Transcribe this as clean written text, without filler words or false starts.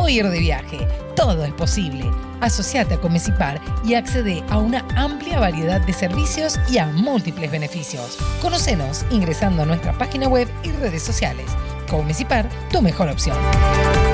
o ir de viaje. Todo es posible. Asociate a Comecipar y accede a una amplia variedad de servicios y a múltiples beneficios. Conocenos ingresando a nuestra página web y redes sociales. Comecipar, tu mejor opción.